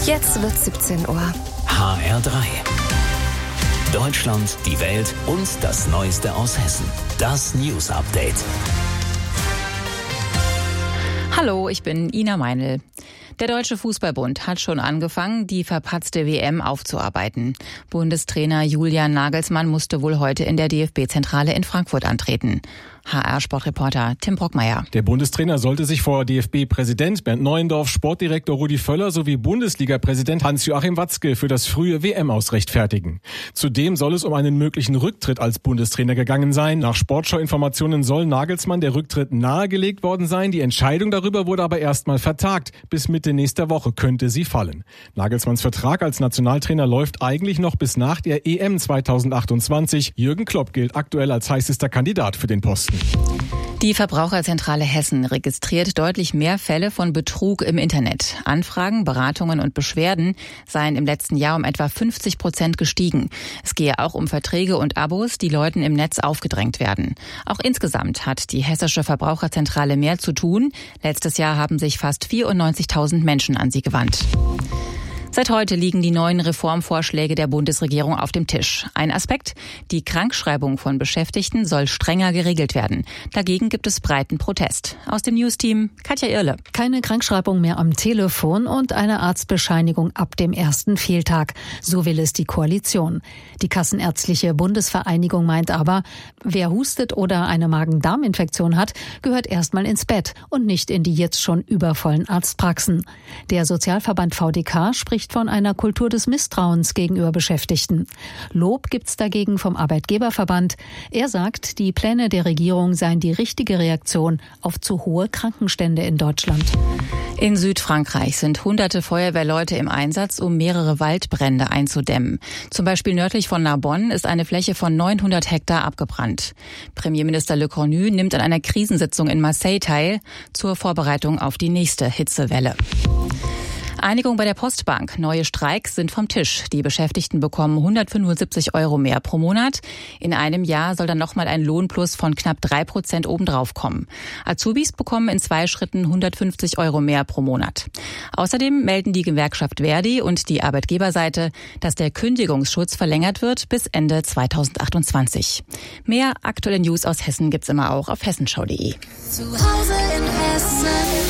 Jetzt wird 17 Uhr. HR3. Deutschland, die Welt und das Neueste aus Hessen. Das News Update. Hallo, ich bin Ina Meinl. Der Deutsche Fußballbund hat schon angefangen, die verpatzte WM aufzuarbeiten. Bundestrainer Julian Nagelsmann musste wohl heute in der DFB-Zentrale in Frankfurt antreten. HR-Sportreporter Tim Brockmeier. Der Bundestrainer sollte sich vor DFB-Präsident Bernd Neuendorf, Sportdirektor Rudi Völler sowie Bundesliga-Präsident Hans-Joachim Watzke für das frühe WM-Aus rechtfertigen. Zudem soll es um einen möglichen Rücktritt als Bundestrainer gegangen sein. Nach Sportschau-Informationen soll Nagelsmann der Rücktritt nahegelegt worden sein. Die Entscheidung darüber wurde aber erstmal vertagt. Bis Mitte nächster Woche könnte sie fallen. Nagelsmanns Vertrag als Nationaltrainer läuft eigentlich noch bis nach der EM 2028. Jürgen Klopp gilt aktuell als heißester Kandidat für den Posten. Die Verbraucherzentrale Hessen registriert deutlich mehr Fälle von Betrug im Internet. Anfragen, Beratungen und Beschwerden seien im letzten Jahr um etwa 50% gestiegen. Es gehe auch um Verträge und Abos, die Leuten im Netz aufgedrängt werden. Auch insgesamt hat die Hessische Verbraucherzentrale mehr zu tun. Letztes Jahr haben sich fast 94.000 Menschen an sie gewandt. Seit heute liegen die neuen Reformvorschläge der Bundesregierung auf dem Tisch. Ein Aspekt: die Krankschreibung von Beschäftigten soll strenger geregelt werden. Dagegen gibt es breiten Protest. Aus dem News-Team Katja Irle. Keine Krankschreibung mehr am Telefon und eine Arztbescheinigung ab dem ersten Fehltag. So will es die Koalition. Die Kassenärztliche Bundesvereinigung meint aber, wer hustet oder eine Magen-Darm-Infektion hat, gehört erstmal ins Bett und nicht in die jetzt schon übervollen Arztpraxen. Der Sozialverband VDK spricht von einer Kultur des Misstrauens gegenüber Beschäftigten. Lob gibt's dagegen vom Arbeitgeberverband. Er sagt, die Pläne der Regierung seien die richtige Reaktion auf zu hohe Krankenstände in Deutschland. In Südfrankreich sind hunderte Feuerwehrleute im Einsatz, um mehrere Waldbrände einzudämmen. Zum Beispiel nördlich von Narbonne ist eine Fläche von 900 Hektar abgebrannt. Premierminister Le Cornu nimmt an einer Krisensitzung in Marseille teil, zur Vorbereitung auf die nächste Hitzewelle. Einigung bei der Postbank. Neue Streiks sind vom Tisch. Die Beschäftigten bekommen 175 € mehr pro Monat. In einem Jahr soll dann nochmal ein Lohnplus von knapp 3% obendrauf kommen. Azubis bekommen in 2 Schritten 150 € mehr pro Monat. Außerdem melden die Gewerkschaft Verdi und die Arbeitgeberseite, dass der Kündigungsschutz verlängert wird bis Ende 2028. Mehr aktuelle News aus Hessen gibt's immer auch auf hessenschau.de. Zu Hause in Hessen.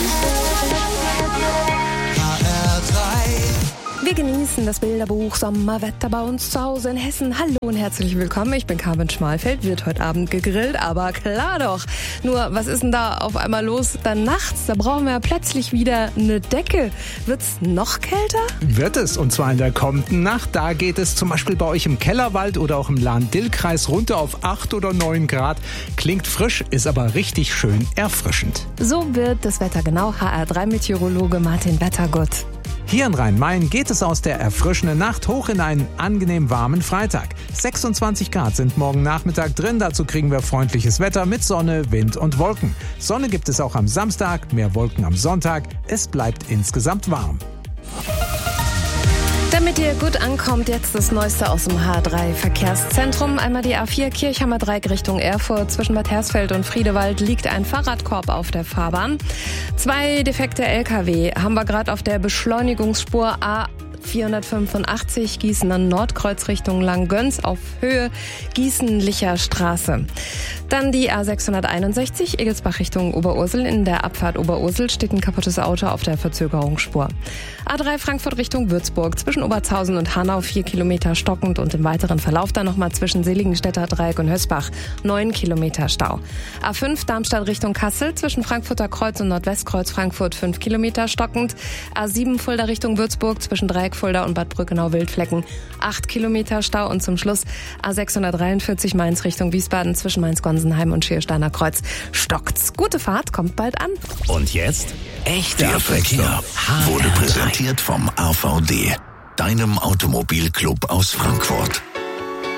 Wir genießen das Bilderbuch Sommerwetter bei uns zu Hause in Hessen. Hallo und herzlich willkommen. Ich bin Carmen Schmalfeld. Wird heute Abend gegrillt, aber klar doch. Nur, was ist denn da auf einmal los dann nachts? Da brauchen wir ja plötzlich wieder eine Decke. Wird's noch kälter? Wird es, und zwar in der kommenden Nacht. Da geht es zum Beispiel bei euch im Kellerwald oder auch im Lahn-Dill-Kreis runter auf 8 oder 9 Grad. Klingt frisch, ist aber richtig schön erfrischend. So wird das Wetter genau. HR3-Meteorologe Martin Wettergott. Hier in Rhein-Main geht es aus der erfrischenden Nacht hoch in einen angenehm warmen Freitag. 26 Grad sind morgen Nachmittag drin. Dazu kriegen wir freundliches Wetter mit Sonne, Wind und Wolken. Sonne gibt es auch am Samstag, mehr Wolken am Sonntag. Es bleibt insgesamt warm. Damit ihr gut ankommt, jetzt das Neueste aus dem H3-Verkehrszentrum. Einmal die A4 Kirchhammer Dreieck Richtung Erfurt. Zwischen Bad Hersfeld und Friedewald liegt ein Fahrradkorb auf der Fahrbahn. 2 defekte LKW haben wir gerade auf der Beschleunigungsspur A485 Gießener Nordkreuz Richtung Langgöns auf Höhe Gießen-Licher Straße. Dann die A661 Egelsbach Richtung Oberursel. In der Abfahrt Oberursel steht ein kaputtes Auto auf der Verzögerungsspur. A3 Frankfurt Richtung Würzburg. Zwischen Oberzhausen und Hanau 4 Kilometer stockend und im weiteren Verlauf dann nochmal zwischen Seligenstädter Dreieck und Hösbach 9 Kilometer Stau. A5 Darmstadt Richtung Kassel. Zwischen Frankfurter Kreuz und Nordwestkreuz Frankfurt 5 Kilometer stockend. A7 Fulda Richtung Würzburg. Zwischen Dreieck Fulda und Bad Brückenau-Wildflecken 8 Kilometer Stau. Und zum Schluss A643 Mainz Richtung Wiesbaden. Zwischen Mainz-Gonsenheim und Schiersteiner Kreuz stockt's. Gute Fahrt, kommt bald an. Und jetzt echter Verkehr. Wurde präsentiert vom AVD, deinem Automobilclub aus Frankfurt.